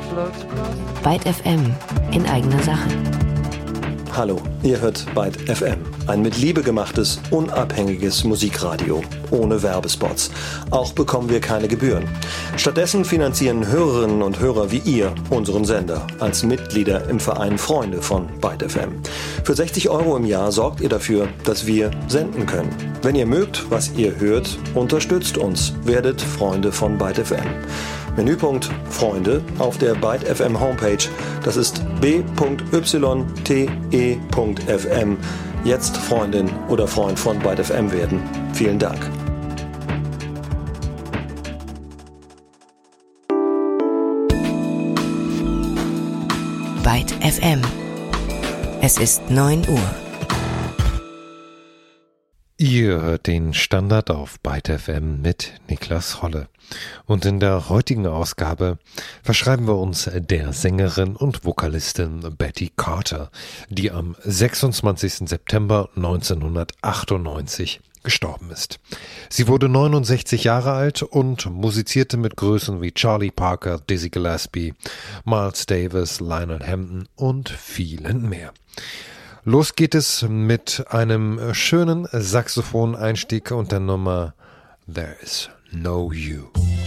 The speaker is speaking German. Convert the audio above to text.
Byte FM in eigener Sache. Hallo, ihr hört Byte FM, ein mit Liebe gemachtes, unabhängiges Musikradio, ohne Werbespots. Auch bekommen wir keine Gebühren. Stattdessen finanzieren Hörerinnen und Hörer wie ihr unseren Sender als Mitglieder im Verein Freunde von Byte FM. Für 60 € im Jahr sorgt ihr dafür, dass wir senden können. Wenn ihr mögt, was ihr hört, unterstützt uns, werdet Freunde von Byte FM. Menüpunkt Freunde auf der Byte FM Homepage. Das ist b.yte.fm. Jetzt Freundin oder Freund von Byte FM werden. Vielen Dank. Byte FM. Es ist 9 Uhr. Ihr hört den Standard auf Byte FM mit Niklas Holle. Und in der heutigen Ausgabe verschreiben wir uns der Sängerin und Vokalistin Betty Carter, die am 26. September 1998 gestorben ist. Sie wurde 69 Jahre alt und musizierte mit Größen wie Charlie Parker, Dizzy Gillespie, Miles Davis, Lionel Hampton und vielen mehr. Los geht es mit einem schönen Saxophoneinstieg und der Nummer There Is No You.